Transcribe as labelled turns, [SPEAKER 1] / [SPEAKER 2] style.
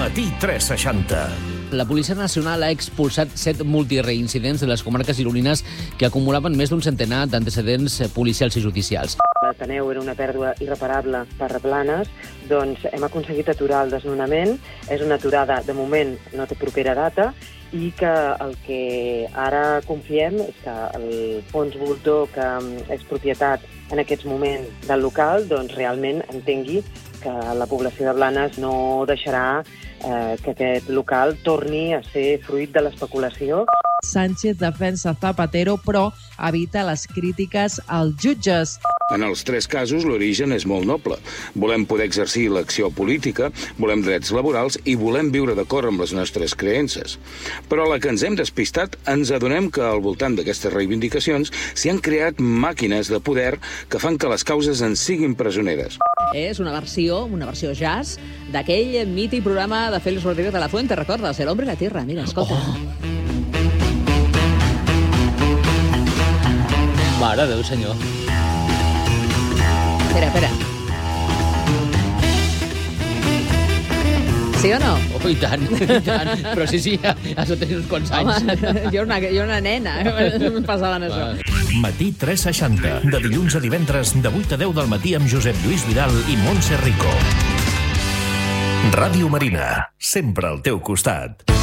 [SPEAKER 1] Matí 360.
[SPEAKER 2] La Policia Nacional ha expulsat 7 multireincidents de les comarques gironines que acumulaven més d'un centenar d'antecedents policials i judicials.
[SPEAKER 3] L'Ateneu era una pèrdua irreparable per Blanes, doncs hem aconseguit aturar el desnonament. És una aturada, de moment, no té propera data, i que el que ara confiem és que el fons voltor, que és propietat en aquests moments del local, doncs realment entengui que la població de Blanes no deixarà que aquest local torni a ser fruit de l'especulació.
[SPEAKER 4] Sánchez defensa Zapatero, però evita les crítiques als jutges.
[SPEAKER 5] En els 3 casos, l'origen és molt noble. Volem poder exercir l'acció política, volem drets laborals i volem viure d'acord amb les nostres creences. Però a la que ens hem despistat, ens adonem que al voltant d'aquestes reivindicacions s'hi han creat màquines de poder que fan que les causes en siguin presoneres.
[SPEAKER 6] És una versió jazz d'aquell mític programa de Félix Rodríguez de la Fuente, recordes? El hombre y la tierra, mira, escolta.
[SPEAKER 2] Mare de Déu, senyor.
[SPEAKER 6] Espera. Sí o no?
[SPEAKER 2] Oh, i tant. Però sí, has de tenir uns quants anys.
[SPEAKER 6] Home, jo una nena, em passaven això.
[SPEAKER 1] Matí 360. De dilluns a divendres, de 8 a 10 del matí amb Josep Lluís Vidal i Montse Rico. Ràdio Marina. Sempre al teu costat.